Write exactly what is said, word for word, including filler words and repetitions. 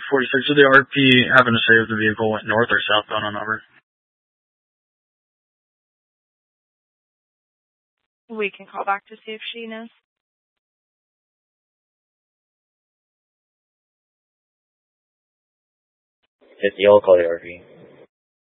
forty-six, did the R P happen to say if the vehicle went north or southbound on over? We can call back to see if she knows. fifty, I'll call the R P.